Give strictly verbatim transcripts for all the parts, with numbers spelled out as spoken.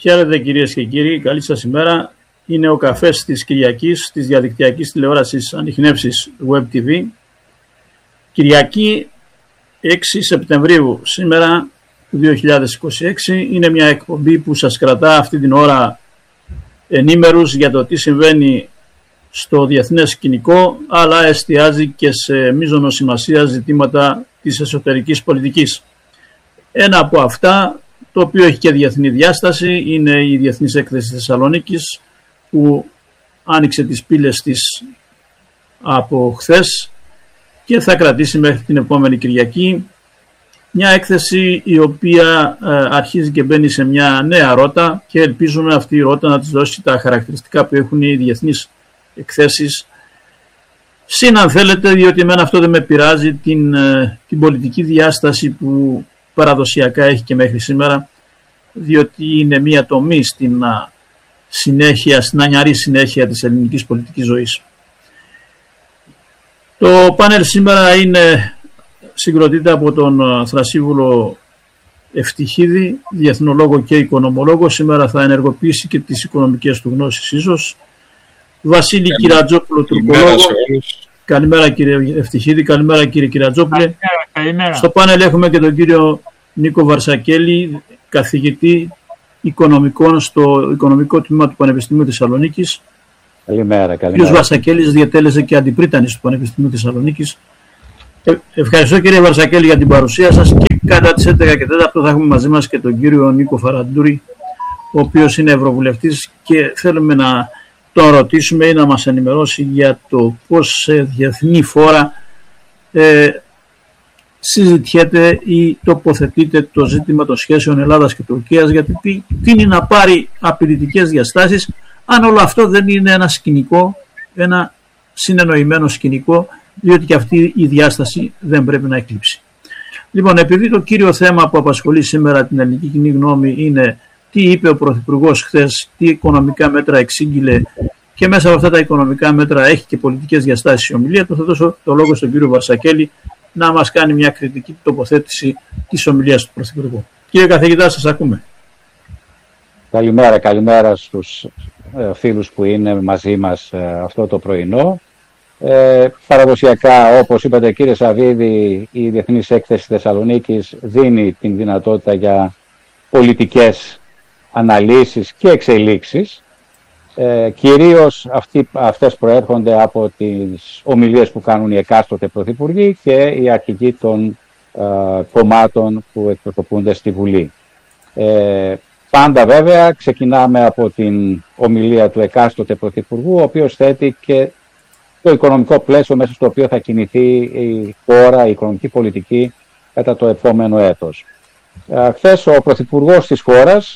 Χαίρετε κυρίες και κύριοι, καλή σας ημέρα. Είναι ο καφές της Κυριακής, της διαδικτυακής τηλεόρασης Ανιχνεύσεις Web τι βι. Κυριακή έξι Σεπτεμβρίου σήμερα του δύο χιλιάδες είκοσι έξι. Είναι μια εκπομπή που σας κρατά αυτή την ώρα ενήμερους για το τι συμβαίνει στο διεθνές σκηνικό, αλλά εστιάζει και σε μείζωνο σημασία ζητήματα της εσωτερικής πολιτικής. Ένα από αυτά, το οποίο έχει και διεθνή διάσταση, είναι η Διεθνής Έκθεση Θεσσαλονίκης, που άνοιξε τις πύλες της από χθες και θα κρατήσει μέχρι την επόμενη Κυριακή. Μια έκθεση η οποία ε, αρχίζει και μπαίνει σε μια νέα ρότα και ελπίζουμε αυτή η ρότα να της δώσει τα χαρακτηριστικά που έχουν οι διεθνείς εκθέσεις. Συν αν θέλετε, διότι εμένα αυτό δεν με πειράζει, την, ε, την πολιτική διάσταση που παραδοσιακά έχει και μέχρι σήμερα, διότι είναι μια τομή στην συνέχεια, στην ανιαρή συνέχεια της ελληνικής πολιτικής ζωής. Το πάνελ σήμερα είναι συγκροτείται από τον Θρασίβουλο Ευτυχίδη, διεθνολόγο και οικονομολόγο. Σήμερα θα ενεργοποιήσει και τις οικονομικές του γνώσεις ίσως. Βασίλη Καλημέρα. Κυρατζόπουλο, τουρκολόγο. Καλημέρα κύριε Ευτυχίδη, καλημέρα κύριε Κυρατζόπουλε. Καλημέρα, καλημέρα. Στο πάνελ έχουμε και τον κύριο Νίκο Βαρσακέλη, καθηγητή οικονομικών στο Οικονομικό Τμήμα του Πανεπιστημίου Θεσσαλονίκης. Καλημέρα, καλημέρα. Ο κύριος Βαρσακέλης διετέλεσε και αντιπρίτανης του Πανεπιστημίου Θεσσαλονίκης. Ε, ευχαριστώ κύριε Βαρσακέλη για την παρουσία σας, και κατά τις έντεκα και τέσσερα θα έχουμε μαζί μας και τον κύριο Νίκο Φαραντούρη, ο οποίος είναι ευρωβουλευτής, και θέλουμε να τον ρωτήσουμε ή να μας ενημερώσει για το πώς σε διεθνή φόρα ε, συζητιέται ή τοποθετείται το ζήτημα των σχέσεων Ελλάδας και Τουρκίας, γιατί τείνει να πάρει απειλητικές διαστάσεις, αν όλο αυτό δεν είναι ένα σκηνικό, ένα συνεννοημένο σκηνικό, διότι και αυτή η διάσταση δεν πρέπει να εκλείψει. Λοιπόν, επειδή το κύριο θέμα που απασχολεί σήμερα την ελληνική κοινή γνώμη είναι τι είπε ο Πρωθυπουργός χθες, τι οικονομικά μέτρα εξήγηλε, και μέσα από αυτά τα οικονομικά μέτρα έχει και πολιτικές διαστάσεις η ομιλία του, θα δώσω το λόγο στον κύριο Βαρσακέλη να μας κάνει μια κριτική τοποθέτηση της ομιλίας του Πρωθυπουργού. Κύριε καθηγητά, σας ακούμε. Καλημέρα, καλημέρα στους ε, φίλους που είναι μαζί μας ε, αυτό το πρωινό. Ε, παραδοσιακά, όπως είπατε κύριε Σαββίδη, η Διεθνής Έκθεση Θεσσαλονίκης δίνει την δυνατότητα για πολιτικές αναλύσεις και εξελίξεις. Ε, κυρίως αυτοί, αυτές προέρχονται από τις ομιλίες που κάνουν οι εκάστοτε πρωθυπουργοί και οι αρχηγοί των ε, κομμάτων που εκπροσωπούνται στη Βουλή. Ε, πάντα βέβαια ξεκινάμε από την ομιλία του εκάστοτε πρωθυπουργού, ο οποίος θέτει και το οικονομικό πλαίσιο μέσα στο οποίο θα κινηθεί η χώρα, η οικονομική πολιτική κατά το επόμενο έτος. Ε, χθες ο πρωθυπουργός της χώρας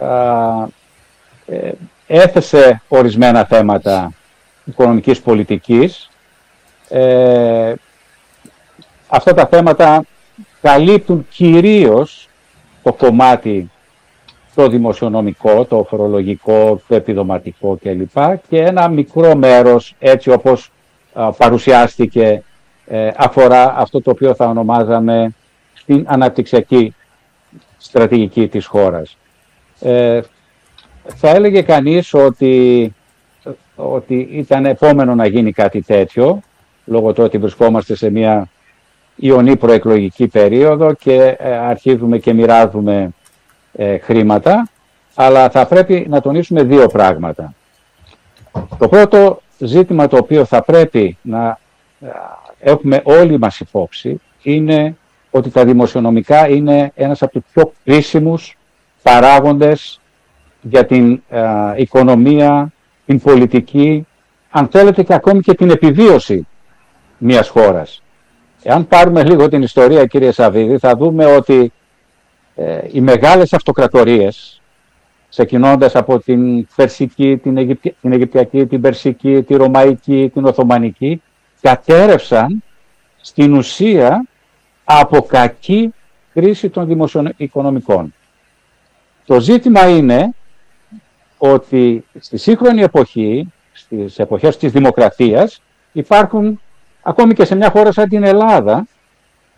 ε, έθεσε ορισμένα θέματα οικονομικής πολιτικής. Ε, αυτά τα θέματα καλύπτουν κυρίως το κομμάτι το δημοσιονομικό, το φορολογικό, το επιδοματικό κλπ. Και ένα μικρό μέρος, έτσι όπως α, παρουσιάστηκε, ε, αφορά αυτό το οποίο θα ονομάζαμε την αναπτυξιακή στρατηγική της χώρας. Ε, Θα έλεγε κανείς ότι, ότι ήταν επόμενο να γίνει κάτι τέτοιο, λόγω του ότι βρισκόμαστε σε μια ιονή προεκλογική περίοδο και ε, αρχίζουμε και μοιράζουμε ε, χρήματα, αλλά θα πρέπει να τονίσουμε δύο πράγματα. Το πρώτο ζήτημα το οποίο θα πρέπει να ε, έχουμε όλοι μας υπόψη είναι ότι τα δημοσιονομικά είναι ένας από τους πιο κρίσιμους παράγοντες για την ε, οικονομία, την πολιτική, αν θέλετε και ακόμη και την επιβίωση μιας χώρας. Εάν πάρουμε λίγο την ιστορία, κύριε Σαββίδη, θα δούμε ότι ε, οι μεγάλες αυτοκρατορίες, ξεκινώντας από την Περσική, την, Αιγυπτια, την Αιγυπτιακή, την Περσική, τη Ρωμαϊκή, την Οθωμανική, κατέρευσαν στην ουσία από κακή κρίση των δημοσιοοικονομικών. Το ζήτημα είναι ότι στη σύγχρονη εποχή, στις εποχές της δημοκρατίας, υπάρχουν, ακόμη και σε μια χώρα σαν την Ελλάδα,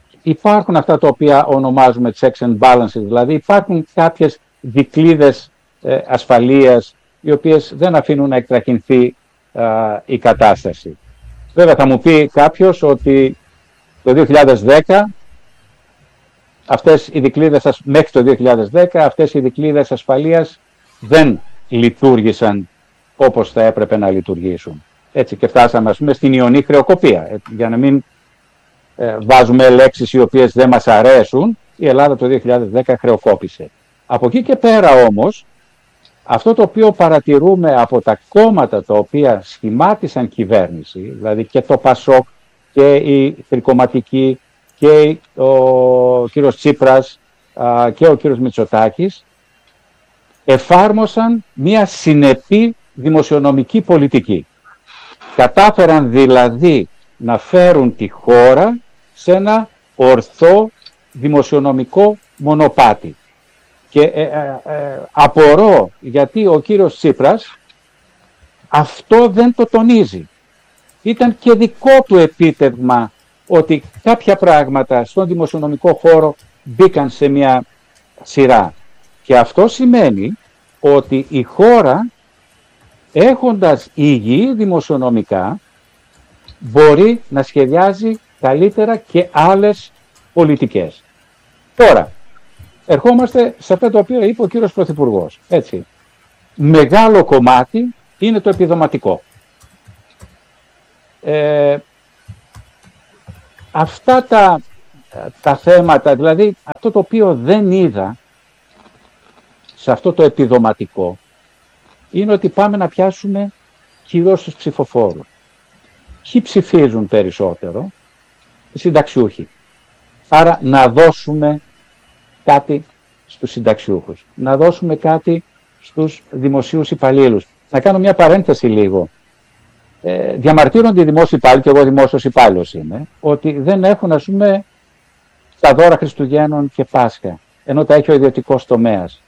υπάρχουν αυτά τα οποία ονομάζουμε checks and balances, δηλαδή υπάρχουν κάποιες δικλείδες ε, ασφαλείας, οι οποίες δεν αφήνουν να εκτραχυνθεί α, η κατάσταση. Βέβαια θα μου πει κάποιος ότι το δύο χιλιάδες δέκα, αυτές οι δικλείδες, μέχρι το δύο χιλιάδες δέκα, αυτές οι δικλείδες ασφαλείας δεν λειτουργήσαν όπως θα έπρεπε να λειτουργήσουν. Έτσι και φτάσαμε, ας πούμε, στην ιονή χρεοκοπία. Ε, για να μην ε, βάζουμε λέξεις οι οποίες δεν μας αρέσουν, η Ελλάδα το δύο χιλιάδες δέκα χρεοκόπησε. Από εκεί και πέρα όμως, αυτό το οποίο παρατηρούμε από τα κόμματα τα οποία σχημάτισαν κυβέρνηση, δηλαδή και το ΠΑΣΟΚ και η Τρικομματική και ο κύριος Τσίπρας α, και ο κύριος Μητσοτάκης, εφάρμοσαν μια συνεπή δημοσιονομική πολιτική. Κατάφεραν δηλαδή να φέρουν τη χώρα σε ένα ορθό δημοσιονομικό μονοπάτι. Και ε, ε, ε, απορώ γιατί ο κύριος Τσίπρας αυτό δεν το τονίζει. Ήταν και δικό του επίτευγμα ότι κάποια πράγματα στον δημοσιονομικό χώρο μπήκαν σε μια σειρά. Και αυτό σημαίνει ότι η χώρα, έχοντας υγιή δημοσιονομικά, μπορεί να σχεδιάζει καλύτερα και άλλες πολιτικές. Τώρα, ερχόμαστε σε αυτό το οποίο είπε ο κύριος Πρωθυπουργός. Έτσι. Μεγάλο κομμάτι είναι το επιδοματικό. Ε, αυτά τα, τα θέματα, δηλαδή αυτό το οποίο δεν είδα σε αυτό το επιδοματικό, είναι ότι πάμε να πιάσουμε κυρίως τους ψηφοφόρους. Ποιοι ψηφίζουν περισσότερο? Οι συνταξιούχοι. Άρα να δώσουμε κάτι στους συνταξιούχους. Να δώσουμε κάτι στους δημοσίους υπαλλήλους. Να κάνω μια παρένθεση λίγο. Ε, διαμαρτύρονται οι δημόσιοι υπάλληλοι, και εγώ δημόσιος υπάλληλος είμαι, ότι δεν έχουν, ας πούμε, τα δώρα Χριστουγέννων και Πάσχα, ενώ τα έχει ο ιδιωτικός τομέας.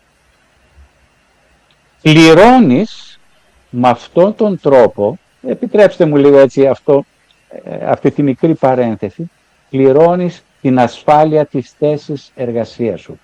Πληρώνεις με αυτόν τον τρόπο, επιτρέψτε μου λίγο έτσι αυτό, ε, αυτή τη μικρή παρένθεση, πληρώνεις την ασφάλεια της θέσης εργασίας σου.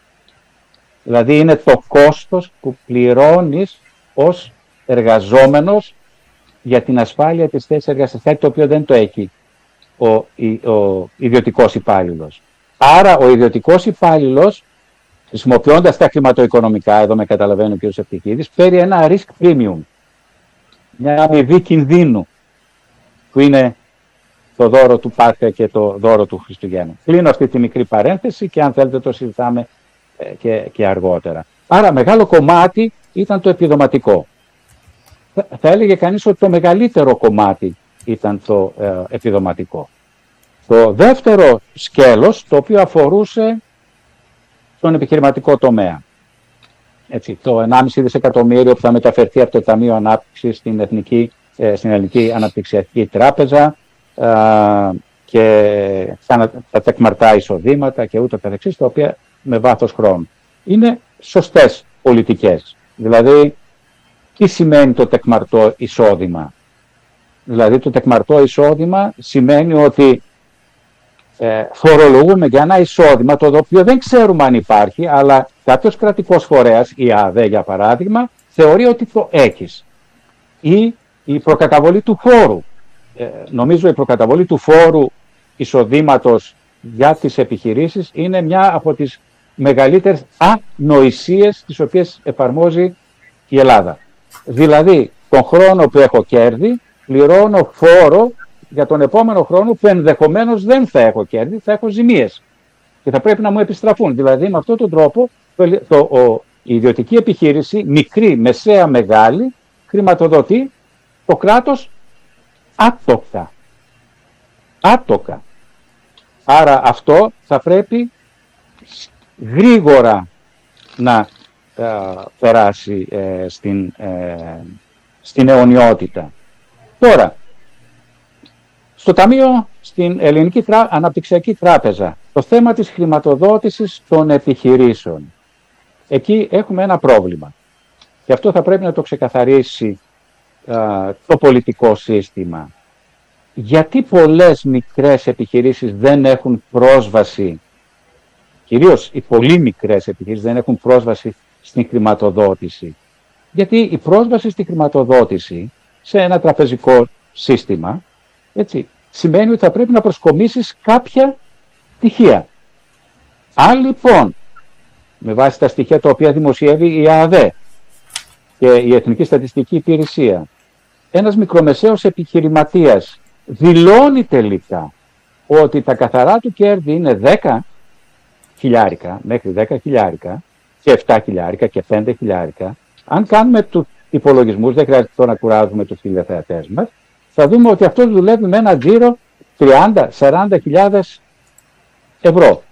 Δηλαδή είναι το κόστος που πληρώνεις ως εργαζόμενος για την ασφάλεια της θέσης εργασίας, κάτι το οποίο δεν το έχει ο, ο ιδιωτικός υπάλληλος. Άρα ο ιδιωτικός υπάλληλος, χρησιμοποιώντας τα χρηματοοικονομικά, εδώ με καταλαβαίνει ο κ. Ευτυχίδης, φέρει ένα risk premium, μια αμοιβή κινδύνου, που είναι το δώρο του Πάσχα και το δώρο του Χριστουγέννου. Κλείνω αυτή τη μικρή παρένθεση και αν θέλετε το συζητάμε ε, και, και αργότερα. Άρα μεγάλο κομμάτι ήταν το επιδοματικό. Θα, θα έλεγε κανείς ότι το μεγαλύτερο κομμάτι ήταν το ε, επιδοματικό. Το δεύτερο σκέλος, το οποίο αφορούσε τον επιχειρηματικό τομέα. Έτσι, το ενάμιση δισεκατομμύριο που θα μεταφερθεί από το Ταμείο Ανάπτυξης στην, Εθνική, ε, στην Ελληνική Αναπτυξιακή Τράπεζα, Uh, και τα, τα τεκμαρτά εισοδήματα και ούτω καθεξής, τα οποία με βάθος χρόνου. Είναι σωστές πολιτικές. Δηλαδή, τι σημαίνει το τεκμαρτό εισόδημα? Δηλαδή, το τεκμαρτό εισόδημα σημαίνει ότι ε, φορολογούμε για ένα εισόδημα το οποίο δεν ξέρουμε αν υπάρχει, αλλά κάποιος κρατικός φορέας, η ΑΔΕ για παράδειγμα, θεωρεί ότι το έχεις. Ή η προκαταβολή του φόρου. Ε, νομίζω η προκαταβολή του φόρου εισοδήματος για τις επιχειρήσεις είναι μια από τις μεγαλύτερες ανοησίες τις οποίες εφαρμόζει η Ελλάδα. Δηλαδή, τον χρόνο που έχω κέρδη, πληρώνω φόρο για τον επόμενο χρόνο που ενδεχομένως δεν θα έχω κέρδη, θα έχω ζημίες και θα πρέπει να μου επιστραφούν. Δηλαδή, με αυτόν τον τρόπο το, το, ο, η ιδιωτική επιχείρηση, μικρή, μεσαία, μεγάλη, χρηματοδοτεί το κράτος άτοκα. Άτοκα. Άρα αυτό θα πρέπει γρήγορα να ε, περάσει ε, στην, ε, στην αιωνιότητα. Τώρα, στο Ταμείο, στην Ελληνική Τρά... Αναπτυξιακή Τράπεζα, το θέμα της χρηματοδότησης των επιχειρήσεων. Εκεί έχουμε ένα πρόβλημα. Και αυτό θα πρέπει να το ξεκαθαρίσει το πολιτικό σύστημα. Γιατί πολλές μικρές επιχειρήσεις δεν έχουν πρόσβαση, κυρίως οι πολύ μικρές επιχειρήσεις δεν έχουν πρόσβαση στην χρηματοδότηση. Γιατί η πρόσβαση στη χρηματοδότηση σε ένα τραπεζικό σύστημα, έτσι, σημαίνει ότι θα πρέπει να προσκομίσεις κάποια στοιχεία. Αν λοιπόν, με βάση τα στοιχεία τα οποία δημοσιεύει η ΑΔΕ και η Εθνική Στατιστική Υπηρεσία, ένας μικρομεσαίος επιχειρηματίας δηλώνει τελικά ότι τα καθαρά του κέρδη είναι δέκα χιλιάρικα, μέχρι δέκα χιλιάρικα και επτά χιλιάρικα και πέντε χιλιάρικα, αν κάνουμε τους υπολογισμούς, δεν χρειάζεται τώρα να κουράζουμε τους τηλεθεατές μας, θα δούμε ότι αυτός δουλεύει με ένα τζίρο τριάντα με σαράντα χιλιάδες ευρώ.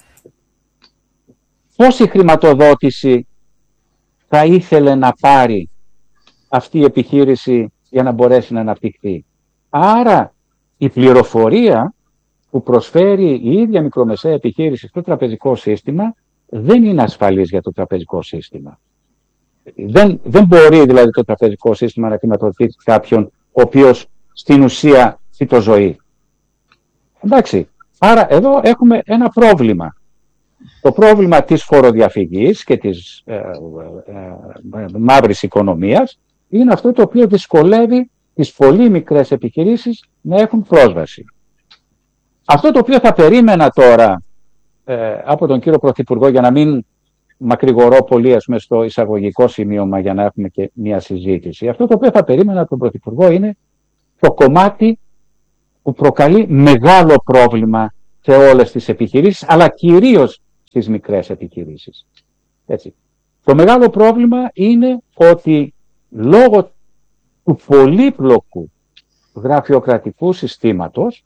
Πόση χρηματοδότηση θα ήθελε να πάρει αυτή η επιχείρηση για να μπορέσει να αναπτυχθεί? Άρα η πληροφορία που προσφέρει η ίδια μικρομεσαία επιχείρηση στο τραπεζικό σύστημα δεν είναι ασφαλής για το τραπεζικό σύστημα. Δεν, δεν μπορεί δηλαδή το τραπεζικό σύστημα να χρηματοδοτήσει κάποιον ο οποίος στην ουσία ζει το ζωή. Εντάξει, άρα εδώ έχουμε ένα πρόβλημα. Το πρόβλημα της φοροδιαφυγής και της ε, ε, ε, μαύρης οικονομίας είναι αυτό το οποίο δυσκολεύει τις πολύ μικρές επιχειρήσεις να έχουν πρόσβαση. Αυτό το οποίο θα περίμενα τώρα ε, από τον κύριο Πρωθυπουργό, για να μην μακρηγορώ πολύ, ας πούμε, στο εισαγωγικό σημείωμα για να έχουμε και μια συζήτηση, αυτό το οποίο θα περίμενα από τον Πρωθυπουργό είναι το κομμάτι που προκαλεί μεγάλο πρόβλημα σε όλες τις επιχειρήσεις, αλλά κυρίως στις μικρές επιχειρήσεις. Έτσι. Το μεγάλο πρόβλημα είναι ότι λόγω του πολύπλοκου γραφειοκρατικού συστήματος,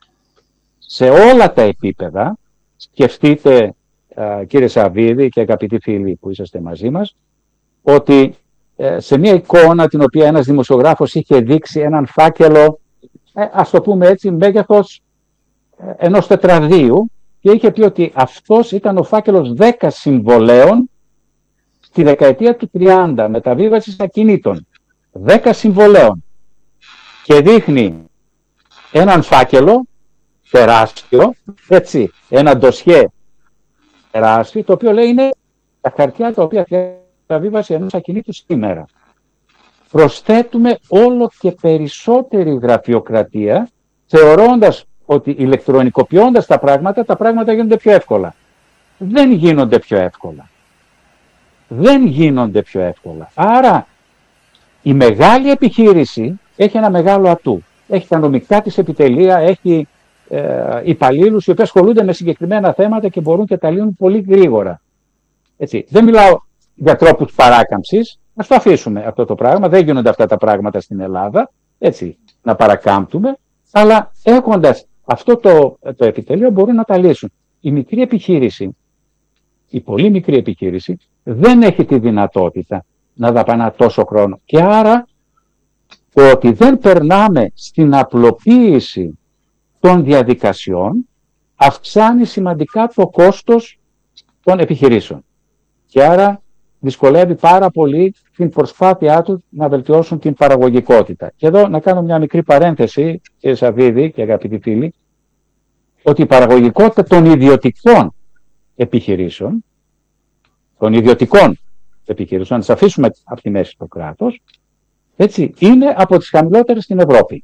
σε όλα τα επίπεδα, σκεφτείτε, α, κύριε Σαββίδη και αγαπητοί φίλοι που είσαστε μαζί μας, ότι ε, σε μια εικόνα την οποία ένας δημοσιογράφος είχε δείξει έναν φάκελο, ε, ας το πούμε έτσι, μέγεθος ε, ενός τετραδίου, και είχε πει ότι αυτός ήταν ο φάκελος δέκα συμβολέων στη δεκαετία του τριάντα, μεταβίβασης ακινήτων. δέκα συμβολέων. Και δείχνει έναν φάκελο τεράστιο, έτσι, ένα ντοσιέ τεράστιο, το οποίο λέει είναι τα χαρτιά τα οποία χρειάζεται μεταβίβαση ενός ακινήτου σήμερα. Προσθέτουμε όλο και περισσότερη γραφειοκρατία, θεωρώντας ότι ηλεκτρονικοποιώντας τα πράγματα, τα πράγματα γίνονται πιο εύκολα. Δεν γίνονται πιο εύκολα. Δεν γίνονται πιο εύκολα. Άρα η μεγάλη επιχείρηση έχει ένα μεγάλο ατού. Έχει τα νομικά της επιτελεία, έχει ε, υπαλλήλους οι οποίοι ασχολούνται με συγκεκριμένα θέματα και μπορούν και τα λύνουν πολύ γρήγορα. Έτσι. Δεν μιλάω για τρόπους παράκαμψης. Ας το αφήσουμε αυτό το πράγμα. Δεν γίνονται αυτά τα πράγματα στην Ελλάδα. Έτσι, να παρακάμπτουμε. Αλλά έχοντας αυτό το, το επιτελείο μπορούν να τα λύσουν. Η μικρή επιχείρηση, η πολύ μικρή επιχείρηση, δεν έχει τη δυνατότητα να δαπανά τόσο χρόνο. Και άρα το ότι δεν περνάμε στην απλοποίηση των διαδικασιών αυξάνει σημαντικά το κόστος των επιχειρήσεων. Και άρα δυσκολεύει πάρα πολύ την προσπάθειά του να βελτιώσουν την παραγωγικότητα. Και εδώ να κάνω μια μικρή παρένθεση, κύριε Σαββίδη και αγαπητοί φίλοι, ότι η παραγωγικότητα των ιδιωτικών επιχειρήσεων, των ιδιωτικών επιχειρήσεων, να τις αφήσουμε από τη μέση το κράτος, έτσι, είναι από τις χαμηλότερες στην Ευρώπη.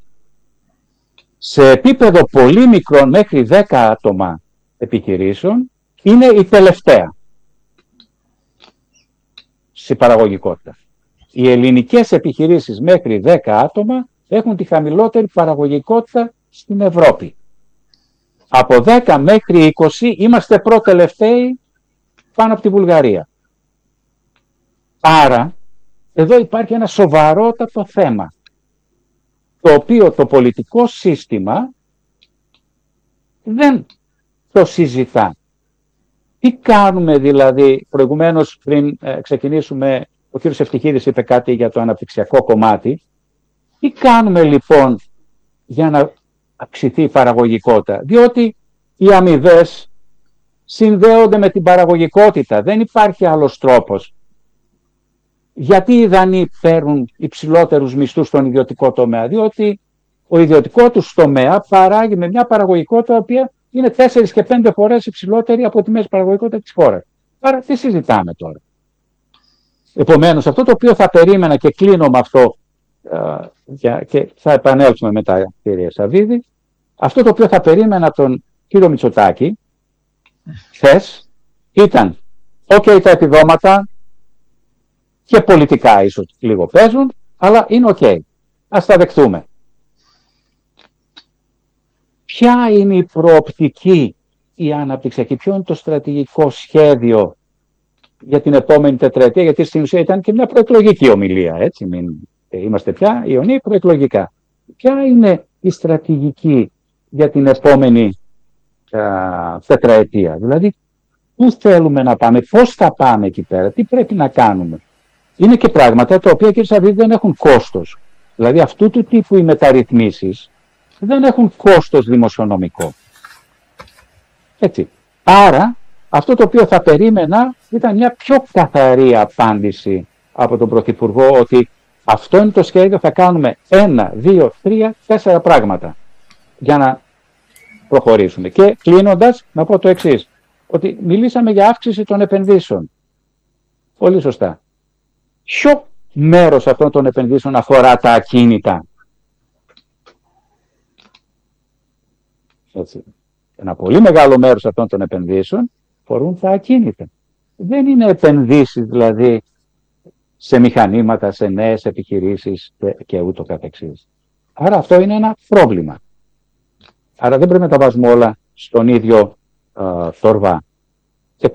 Σε επίπεδο πολύ μικρών μέχρι δέκα άτομα επιχειρήσεων, είναι η τελευταία στη παραγωγικότητα. Οι ελληνικές επιχειρήσεις μέχρι δέκα άτομα έχουν τη χαμηλότερη παραγωγικότητα στην Ευρώπη. Από δέκα μέχρι είκοσι είμαστε προτελευταίοι πάνω από τη Βουλγαρία. Άρα, εδώ υπάρχει ένα σοβαρότατο θέμα, το οποίο το πολιτικό σύστημα δεν το συζητά. Τι κάνουμε δηλαδή, προηγουμένως πριν ε, ξεκινήσουμε, ο κύριος Ευτυχίδης είπε κάτι για το αναπτυξιακό κομμάτι, τι κάνουμε λοιπόν για να αυξηθεί η παραγωγικότητα? Διότι οι αμοιβές συνδέονται με την παραγωγικότητα, δεν υπάρχει άλλος τρόπος. Γιατί οι Δανείοι παίρνουν υψηλότερους μισθούς στον ιδιωτικό τομέα? Διότι ο ιδιωτικό του τομέα παράγει με μια παραγωγικότητα η οποία είναι τέσσερις και πέντε φορές υψηλότερη από τη μέση παραγωγικότητα της χώρας. Άρα τι συζητάμε τώρα? Επομένως, αυτό το οποίο θα περίμενα, και κλείνω με αυτό uh, και θα επανέλθουμε μετά, κύριε Σαββίδη, αυτό το οποίο θα περίμενα από τον κύριο Μητσοτάκη χθες ήταν «ΟΚ, okay, τα επιδόματα και πολιτικά ίσως λίγο παίζουν, αλλά είναι οκ, okay. Ας τα δεχτούμε». Ποια είναι η προοπτική, η αναπτυξιακή, ποιο είναι το στρατηγικό σχέδιο για την επόμενη τετραετία, γιατί στην ουσία ήταν και μια προεκλογική ομιλία, έτσι, μην είμαστε πια ιονοί προεκλογικά. Ποια είναι η στρατηγική για την επόμενη α, τετραετία, δηλαδή πού θέλουμε να πάμε, πώς θα πάμε εκεί πέρα, τι πρέπει να κάνουμε. Είναι και πράγματα τα οποία, κύριε Σαββίδη, δεν έχουν κόστος. Δηλαδή αυτού του τύπου οι μεταρρυθμίσεις δεν έχουν κόστος δημοσιονομικό. Έτσι. Άρα, αυτό το οποίο θα περίμενα ήταν μια πιο καθαρή απάντηση από τον Πρωθυπουργό, ότι αυτό είναι το σχέδιο, θα κάνουμε ένα, δύο, τρία, τέσσερα πράγματα για να προχωρήσουμε. Και κλείνοντας, να πω το εξής, ότι μιλήσαμε για αύξηση των επενδύσεων. Πολύ σωστά. Ποιο μέρος αυτών των επενδύσεων αφορά τα ακίνητα? Έτσι. Ένα πολύ μεγάλο μέρος αυτών των επενδύσεων φορούν τα ακίνητα. Δεν είναι επενδύσεις δηλαδή σε μηχανήματα, σε νέες επιχειρήσεις και, και ούτω καθεξής. Άρα αυτό είναι ένα πρόβλημα. Άρα δεν πρέπει να τα βάζουμε όλα στον ίδιο uh, θόρβα.